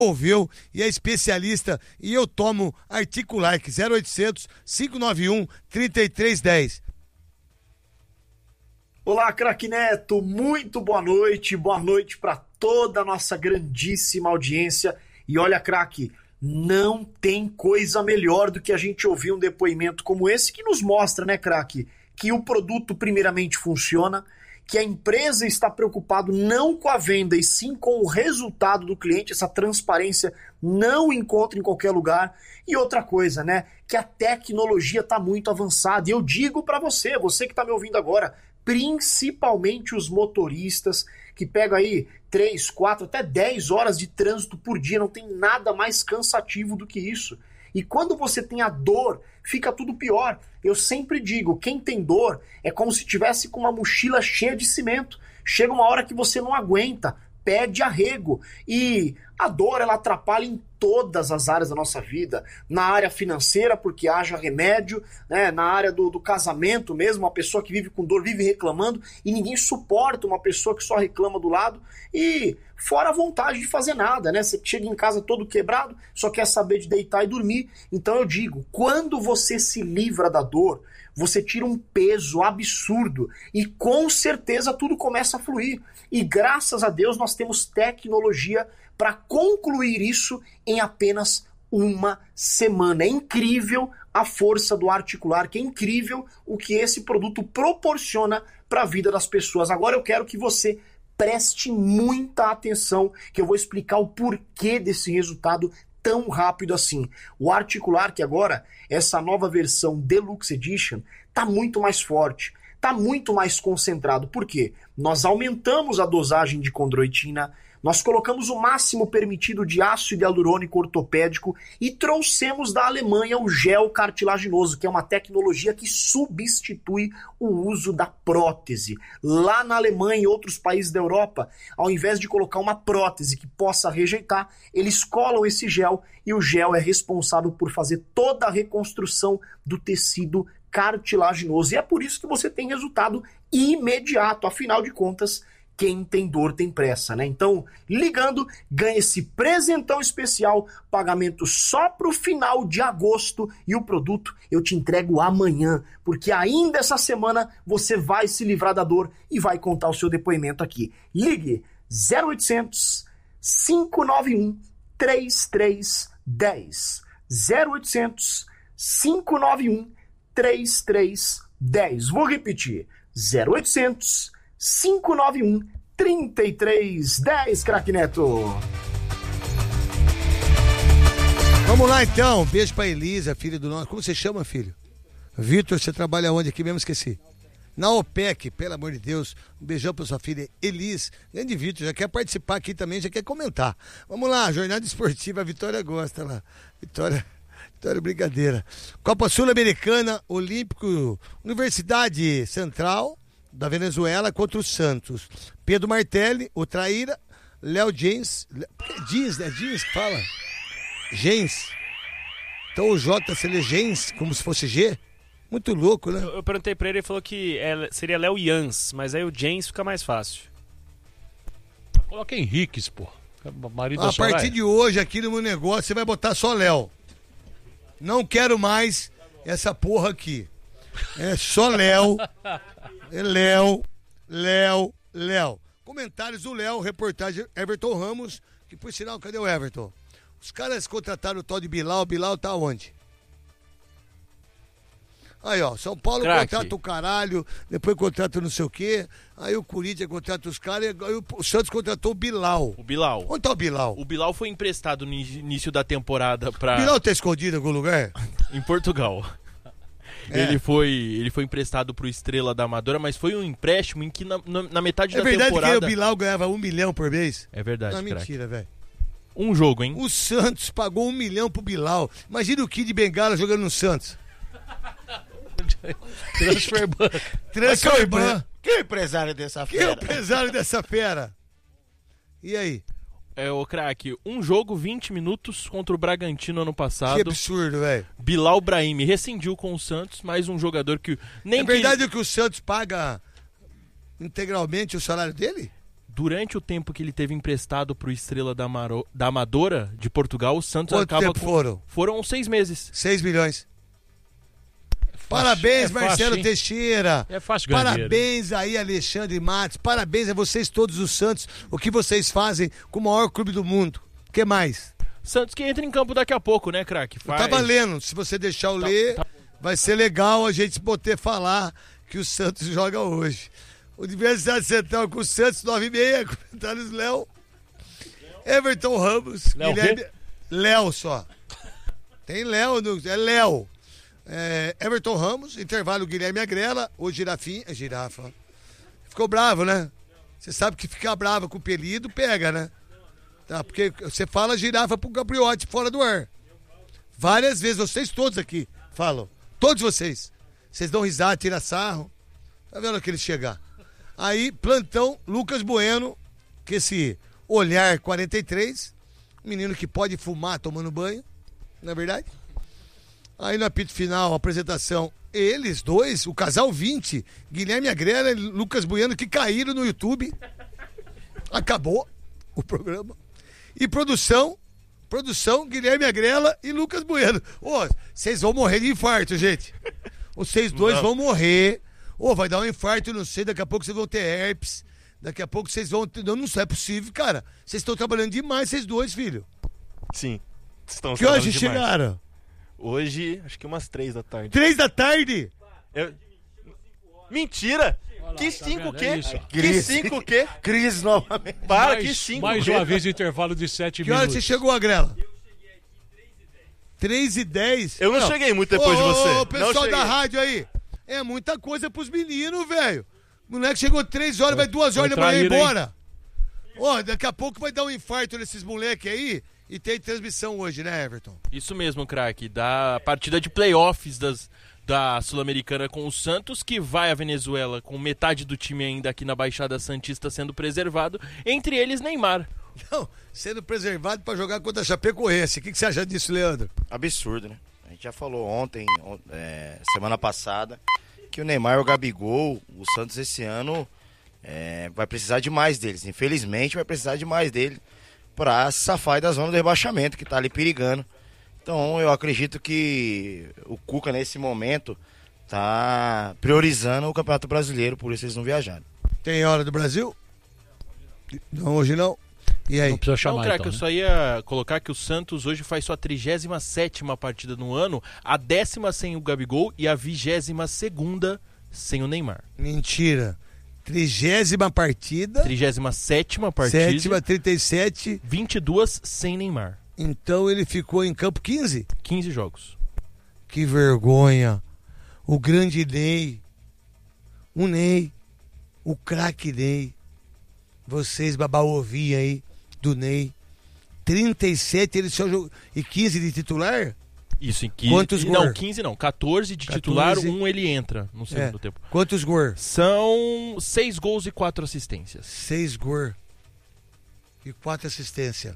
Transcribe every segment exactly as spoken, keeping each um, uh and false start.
Ouviu e é especialista e eu tomo Articulark zero oitocentos, cinco nove um, três três um zero. Olá, craque Neto, muito boa noite, boa noite para toda a nossa grandíssima audiência. E olha, craque, não tem coisa melhor do que a gente ouvir um depoimento como esse que nos mostra, né, craque, que o produto primeiramente funciona, que a empresa está preocupada não com a venda e sim com o resultado do cliente, essa transparência não encontra em qualquer lugar. E outra coisa, né, que a tecnologia está muito avançada. E eu digo para você, você que está me ouvindo agora, principalmente os motoristas que pegam aí três, quatro, até dez horas de trânsito por dia, não tem nada mais cansativo do que isso. E quando você tem a dor, fica tudo pior. Eu sempre digo, quem tem dor é como se tivesse com uma mochila cheia de cimento. Chega uma hora que você não aguenta, pede arrego. E a dor, ela atrapalha em todas as áreas da nossa vida. Na área financeira, porque haja remédio, né? Na área do, do casamento mesmo, uma pessoa que vive com dor, vive reclamando, e ninguém suporta uma pessoa que só reclama do lado. E fora a vontade de fazer nada, né? Você chega em casa todo quebrado, só quer saber de deitar e dormir. Então eu digo, quando você se livra da dor, você tira um peso absurdo e com certeza tudo começa a fluir. E graças a Deus nós temos tecnologia para concluir isso em apenas uma semana. É incrível a força do Articulark, é incrível o que esse produto proporciona para a vida das pessoas. Agora eu quero que você preste muita atenção, que eu vou explicar o porquê desse resultado tão rápido assim. O Articulark agora, essa nova versão Deluxe Edition, tá muito mais forte, tá muito mais concentrado. Por quê? Nós aumentamos a dosagem de condroitina, nós colocamos o máximo permitido de ácido hialurônico ortopédico e trouxemos da Alemanha o gel cartilaginoso, que é uma tecnologia que substitui o uso da prótese. Lá na Alemanha e outros países da Europa, ao invés de colocar uma prótese que possa rejeitar, eles colam esse gel e o gel é responsável por fazer toda a reconstrução do tecido cartilaginoso. E é por isso que você tem resultado imediato, afinal de contas, quem tem dor tem pressa, né? Então, ligando, ganha esse presentão especial, pagamento só pro final de agosto e o produto eu te entrego amanhã, porque ainda essa semana você vai se livrar da dor e vai contar o seu depoimento aqui. Ligue zero oitocentos, cinco nove um, três três um zero zero oitocentos, cinco nove um, três três um zero. Vou repetir, zero oitocentos, cinco nove um, três três um zero, craque Neto. Vamos lá então, beijo pra Elisa, filha do nosso. Como você chama, filho? Vitor, você trabalha onde aqui mesmo? Esqueci. Na OPEC, pelo amor de Deus, um beijão pra sua filha Elis. Grande Vitor, já quer participar aqui também, já quer comentar. Vamos lá, jornada esportiva, a Vitória gosta lá. Vitória... Vitória Brigadeira. Copa Sul-Americana, Olímpico, Universidade Central da Venezuela contra o Santos. Pedro Martelli, o Traíra, Léo Jens, Jeans, né? Jeans que fala? Gens. Então o J se lê Gens, como se fosse G. Muito louco, né? Eu, eu perguntei pra ele, ele falou que é, seria Léo Jans, mas aí o Jens fica mais fácil. Coloca Henriques, pô. Marido A partir de hoje, aqui no meu negócio, você vai botar só Léo. Não quero mais essa porra aqui. É só Léo. É Léo, Léo, Léo. Comentários do Léo, reportagem Everton Ramos, que por sinal, cadê o Everton? Os caras contrataram o tal de Bilal, Bilal tá onde? Aí, ó, São Paulo Craque. Contrata o caralho, depois contrata não sei o quê, aí o Corinthians contrata os caras, aí o Santos contratou o Bilal. O Bilal. Onde tá o Bilal? O Bilal foi emprestado no início da temporada pra... O Bilal tá escondido em algum lugar? em Portugal. É. Ele, foi, ele foi emprestado pro Estrela da Amadora, mas foi um empréstimo em que na, na, na metade É da verdade temporada... que o Bilal ganhava um milhão por mês? É verdade, Não, craque. mentira, velho. Um jogo, hein? O Santos pagou um milhão pro Bilal. Imagina o Kid Bengala jogando no Santos. Transferban. Transferban. Que é o empresário dessa Que é o fera? empresário dessa fera? E aí? É, o craque, um jogo, vinte minutos contra o Bragantino ano passado. Que absurdo, velho. Bilal Brahimi rescindiu com o Santos, mais um jogador que... nem É que- verdade que o Santos paga integralmente o salário dele? durante o tempo que ele teve emprestado pro Estrela da, Amaro... da Amadora, de Portugal, o Santos Quanto acaba tempo com... foram? Foram seis meses. seis milhões. Parabéns, é fácil, Marcelo hein? Teixeira. É fácil ganhar Parabéns aí, Alexandre Matos. Parabéns a vocês todos os Santos. O que vocês fazem com o maior clube do mundo. O que mais? Santos que entra em campo daqui a pouco, né, craque? Faz... Tá valendo. Se você deixar eu tá, ler, tá... vai ser legal a gente poder falar que o Santos joga hoje. Universidade Central com o Santos, nove e meia. Comentários Léo. Everton Ramos. Léo Guilherme... Léo só. Tem Léo, no... é Léo. É, Everton Ramos, intervalo Guilherme Agrela, o Girafinha, é girafa. Ficou bravo, né? Você sabe que ficar bravo com o apelido pega, né? Tá, porque você fala girafa pro Gabriotti fora do ar. Várias vezes, vocês todos aqui falam. Todos vocês. Vocês dão risada, tiram sarro. Tá vendo que ele chegar? Aí, plantão, Lucas Bueno, que esse olhar quarenta e três, menino que pode fumar tomando banho, não é verdade? Aí no apito final, a apresentação, eles dois, o casal vinte, Guilherme Agrela e Lucas Bueno, que caíram no YouTube. Acabou o programa. E produção, produção, Guilherme Agrela e Lucas Bueno. Ô, vocês vão morrer de infarto, gente. Vocês dois não. vão morrer. Ô, vai dar um infarto, não sei, daqui a pouco vocês vão ter herpes. Daqui a pouco vocês vão ter... Não, não é possível, cara. Vocês estão trabalhando demais, vocês dois, filho. Sim. Estão que horas chegaram? Hoje, acho que umas três da tarde. Três da tarde? Eu... Mentira! Lá, que tá cinco o quê? é Que cinco o quê? Cris novamente. Para, mais, que cinco Mais quê? uma vez intervalo de sete que minutos. Que hora você chegou, Agrela? três e dez. Eu não, não cheguei muito depois ô, de você. Ô, pessoal da rádio aí, é muita coisa pros meninos, velho. O moleque chegou três horas, vai duas horas da manhã embora. Ó, oh, daqui a pouco vai dar um infarto nesses moleques aí. E tem transmissão hoje, né, Everton? Isso mesmo, craque. Da partida de playoffs das, da Sul-Americana com o Santos, que vai à Venezuela com metade do time ainda aqui na Baixada Santista sendo preservado. Entre eles, Neymar. Não, sendo preservado pra jogar contra a Chapecoense. O que, que você acha disso, Leandro? Absurdo, né? A gente já falou ontem, é, semana passada, que o Neymar e o Gabigol, o Santos esse ano, é, vai precisar de mais deles. Infelizmente, vai precisar de mais deles para se safar da zona do rebaixamento, que tá ali perigando. Então eu acredito que o Cuca nesse momento tá priorizando o Campeonato Brasileiro, por isso eles não viajaram. Tem hora do Brasil? Não, hoje não. E aí? Não precisa chamar, não, craque, então, eu né? só ia colocar que o Santos hoje faz sua trigésima sétima partida no ano, a décima sem o Gabigol e a vigésima segunda sem o Neymar. Mentira. Trigésima partida. Trigésima sétima partida. Sétima, trinta e sete. vinte e duas sem Neymar. Então ele ficou em campo quinze? quinze jogos. Que vergonha. O grande Ney. O Ney. O craque Ney. Vocês babaovinham aí do Ney. trinta e sete ele só jogou. E quinze de titular? Isso, em quinze. Quantos Não, gols? quinze não. catorze de catorze. titular, um ele entra no segundo É. tempo. Quantos gols? São seis gols e quatro assistências. Seis gols. E quatro assistências.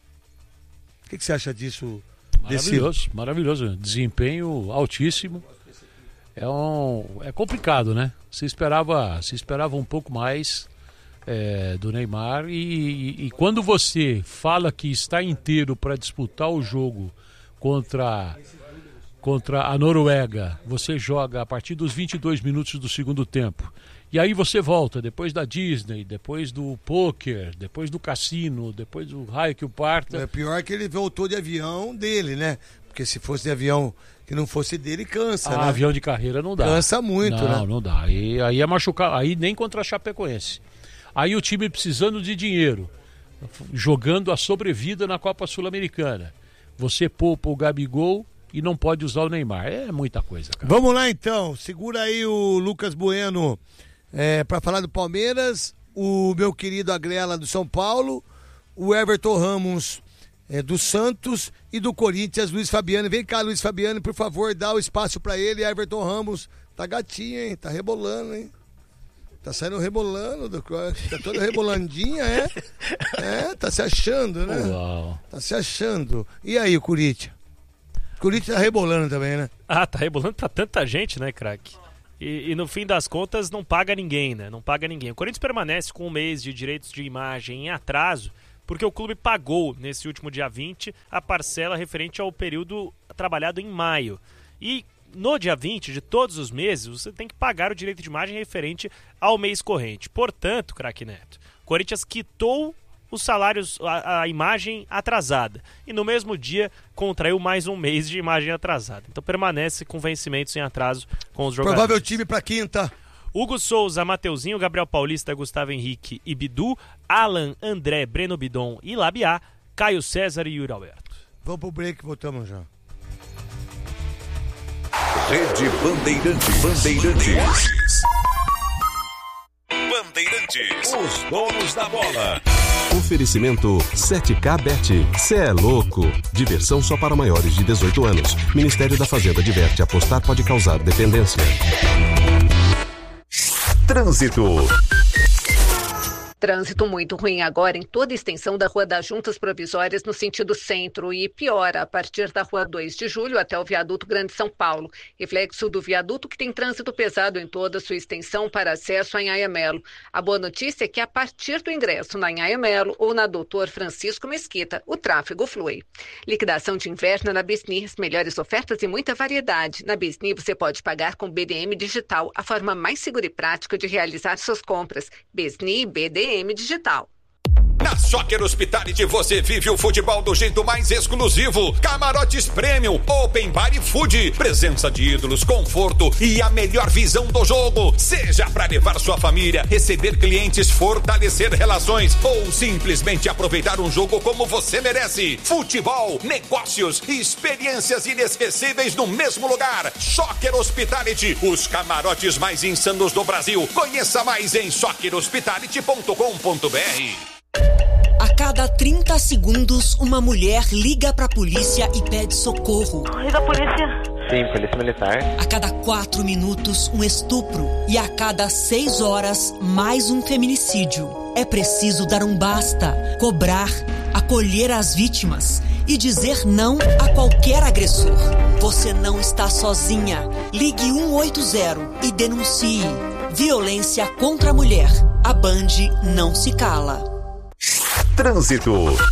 O que, que você acha disso? Maravilhoso, Desse... maravilhoso. Desempenho altíssimo. É, um, é complicado, né? Se esperava, se esperava um pouco mais é, do Neymar. E, e, e quando você fala que está inteiro para disputar o jogo contra, contra a Noruega, você joga a partir dos vinte e dois minutos do segundo tempo. E aí você volta, depois da Disney, depois do poker, depois do cassino, depois do raio que o parta. É pior que ele voltou de avião dele, né? Porque se fosse de avião que não fosse dele, cansa, ah, né? Avião de carreira não dá. Cansa muito, não, né? Não, não dá. Aí, aí é machucar, aí nem contra a Chapecoense. Aí o time precisando de dinheiro, jogando a sobrevida na Copa Sul-Americana. Você poupa o Gabigol e não pode usar o Neymar. É muita coisa, cara. Vamos lá então, segura aí o Lucas Bueno é, para falar do Palmeiras, o meu querido Agrela do São Paulo, o Everton Ramos é, do Santos e do Corinthians, Luiz Fabiano. Vem cá, Luiz Fabiano, por favor, dá o espaço para ele. Everton Ramos tá gatinho, hein? Tá rebolando, hein? Tá saindo rebolando, tá toda rebolandinha, é? É, tá se achando, né? Uau. Tá se achando. E aí, o Corinthians? O Corinthians tá rebolando também, né? Ah, tá rebolando pra tanta gente, né, craque? E, e no fim das contas não paga ninguém, né? Não paga ninguém. O Corinthians permanece com um mês de direitos de imagem em atraso, porque o clube pagou, nesse último dia vinte, a parcela referente ao período trabalhado em maio. E no dia vinte de todos os meses, você tem que pagar o direito de imagem referente ao mês corrente. Portanto, craque Neto, o Corinthians quitou os salários, a, a imagem atrasada. E no mesmo dia contraiu mais um mês de imagem atrasada. Então permanece com vencimentos em atraso com os jogadores. Provável time para quinta. Hugo Souza, Mateuzinho, Gabriel Paulista, Gustavo Henrique e Bidu, Alan, André, Breno Bidon e Labiá, Caio César e Yuri Alberto. Vamos pro break, voltamos já. Rede Bandeirantes. Bandeirantes. Bandeirantes. Os donos da bola. Oferecimento sete K Bet. Cê é louco. Diversão só para maiores de dezoito anos. Ministério da Fazenda adverte: apostar pode causar dependência. Trânsito. Trânsito muito ruim agora em toda a extensão da Rua das Juntas Provisórias no sentido centro e piora a partir da Rua dois de Julho até o Viaduto Grande São Paulo. Reflexo do viaduto que tem trânsito pesado em toda a sua extensão para acesso a Anhanha-Melo. A boa notícia é que a partir do ingresso na Anhanha-Melo ou na Doutor Francisco Mesquita, o tráfego flui. Liquidação de inverno na Besni, as melhores ofertas e muita variedade. Na Besni você pode pagar com B D M Digital, a forma mais segura e prática de realizar suas compras. Besni B D M Digital. Na Soccer Hospitality você vive o futebol do jeito mais exclusivo. Camarotes Premium, Open Bar e Food. Presença de ídolos, conforto e a melhor visão do jogo. Seja para levar sua família, receber clientes, fortalecer relações ou simplesmente aproveitar um jogo como você merece. Futebol, negócios e experiências inesquecíveis no mesmo lugar. Soccer Hospitality, os camarotes mais insanos do Brasil. Conheça mais em soccer hospitality ponto com ponto b r. A cada trinta segundos, uma mulher liga pra polícia e pede socorro. Liga a polícia. Sim, polícia militar. A cada quatro minutos, um estupro. E a cada seis horas, mais um feminicídio. É preciso dar um basta, cobrar, acolher as vítimas e dizer não a qualquer agressor. Você não está sozinha. Ligue um oito zero e denuncie. Violência contra a mulher. A Band não se cala. Trânsito.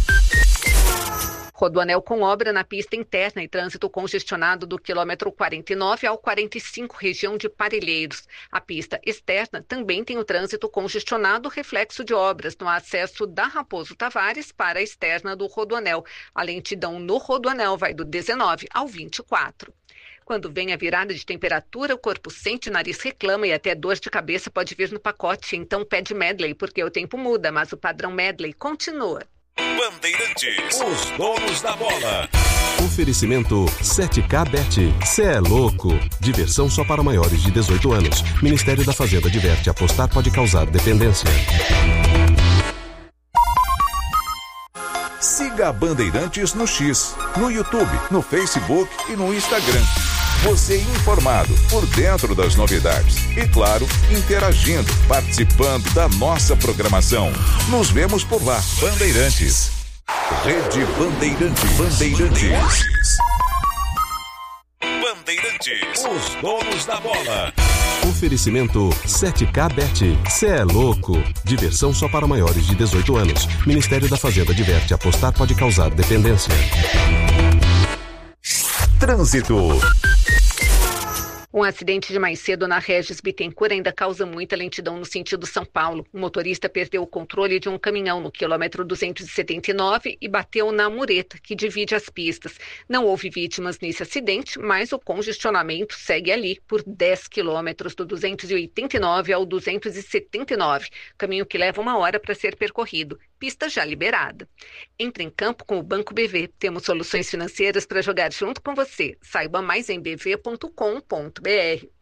Rodoanel com obra na pista interna e trânsito congestionado do quilômetro quarenta e nove ao quarenta e cinco, região de Parelheiros. A pista externa também tem o trânsito congestionado, reflexo de obras no acesso da Raposo Tavares para a externa do Rodoanel. A lentidão no Rodoanel vai do dezenove ao vinte e quatro. Quando vem a virada de temperatura, o corpo sente, o nariz reclama e até dor de cabeça pode vir no pacote. Então pede Medley, porque o tempo muda, mas o padrão Medley continua. Bandeirantes, os donos da bola. Oferecimento sete K Bet. Cê é louco. Diversão só para maiores de dezoito anos. Ministério da Fazenda adverte: apostar pode causar dependência. Siga a Bandeirantes no X, no YouTube, no Facebook e no Instagram. Você informado, por dentro das novidades. E claro, interagindo, participando da nossa programação. Nos vemos por lá. Bandeirantes. Rede Bandeirantes. Bandeirantes. Bandeirantes. Os donos da bola. Oferecimento sete K Bet. Cê é louco. Diversão só para maiores de dezoito anos. Ministério da Fazenda adverte: apostar pode causar dependência. Trânsito. Um acidente de mais cedo na Regis Bittencourt ainda causa muita lentidão no sentido São Paulo. O motorista perdeu o controle de um caminhão no quilômetro duzentos e setenta e nove e bateu na mureta, que divide as pistas. Não houve vítimas nesse acidente, mas o congestionamento segue ali por dez quilômetros, do duzentos e oitenta e nove ao duzentos e setenta e nove, caminho que leva uma hora para ser percorrido. Pista já liberada. Entre em campo com o Banco B V. Temos soluções financeiras para jogar junto com você. Saiba mais em b v ponto com ponto b r.